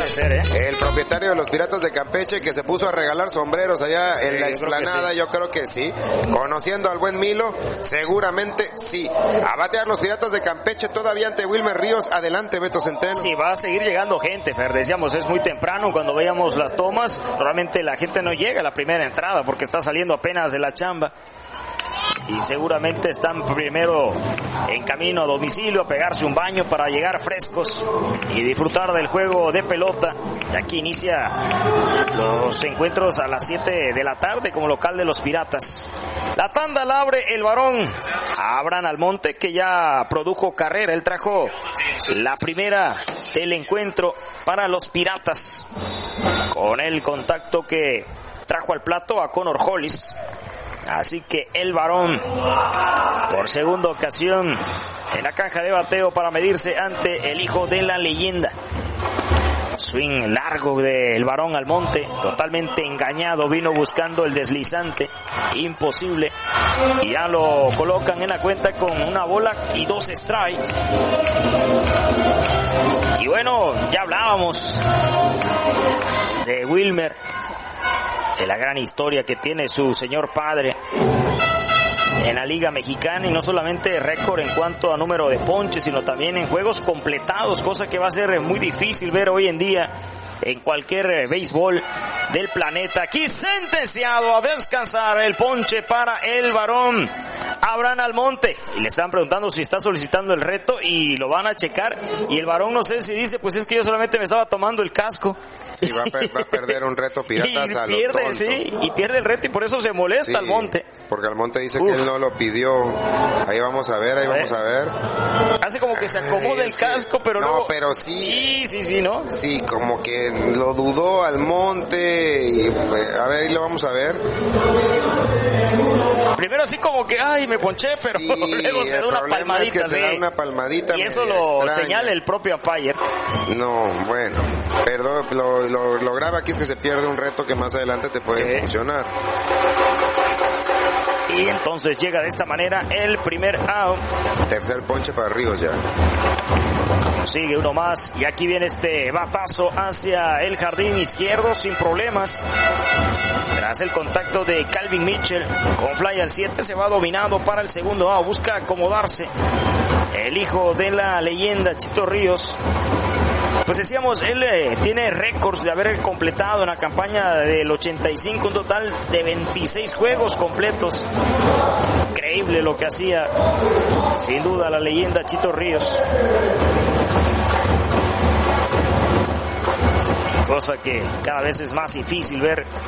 Puede ser, ¿eh? El propietario de los Piratas de Campeche, que se puso a regalar sombreros allá en la explanada, yo creo que sí. Conociendo al buen Milo, seguramente sí. A batear los Piratas de Campeche todavía ante Wilmer Ríos. Adelante, Beto Centeno. Sí, va a seguir llegando gente, Fer. Decíamos, es muy temprano cuando veíamos las tomas. Realmente la gente no llega a la primera entrada porque está saliendo apenas de la chamba. Y seguramente están primero en camino a domicilio a pegarse un baño para llegar frescos y disfrutar del juego de pelota. Y aquí inicia los encuentros a las 7 de la tarde como local de los Piratas. La tanda la abre el varón Abraham Almonte, que ya produjo carrera. Él trajo la primera del encuentro para los Piratas con el contacto que trajo al plato a Connor Hollis. Así que el varón, por segunda ocasión, en la caja de bateo para medirse ante el hijo de la leyenda. Swing largo del varón Almonte, totalmente engañado, vino buscando el deslizante, imposible. Y ya lo colocan en la cuenta con una bola y 2 strikes. Y bueno, ya hablábamos de Wilmer, de la gran historia que tiene su señor padre en la Liga Mexicana, y no solamente récord en cuanto a número de ponches, sino también en juegos completados, cosa que va a ser muy difícil ver hoy en día en cualquier béisbol del planeta. Aquí sentenciado a descansar, el ponche para el varón Abraham Almonte, y le están preguntando si está solicitando el reto y lo van a checar, y el varón no sé si dice, pues es que yo solamente me estaba tomando el casco. Y va a perder un reto Piratas a lo tonto. Sí, y pierde el reto y por eso se molesta Almonte. Porque Almonte dice que él no lo pidió. Ahí vamos a ver, vamos a ver. Hace como que se acomoda el casco, pero no. No, pero sí. Sí, ¿no? Sí, como que lo dudó Almonte. Y, a ver, ahí lo vamos a ver. Primero así como que, ay, me ponché, pero luego se da una palmadita. Se da una palmadita. Y eso lo señala el propio umpire. No, bueno, perdón, lo grave aquí es que se pierde un reto que más adelante te puede funcionar. Y entonces llega de esta manera el primer out. Tercer ponche para Ríos ya. Sigue uno más y aquí viene este batazo hacia el jardín izquierdo sin problemas. Tras el contacto de Calvin Mitchell con fly al 7, se va dominando para el segundo out. Busca acomodarse el hijo de la leyenda, Chito Ríos. Pues decíamos, él tiene récords de haber completado en la campaña del 85 un total de 26 juegos completos. Increíble lo que hacía, sin duda, la leyenda Chito Ríos. Cosa que cada vez es más difícil ver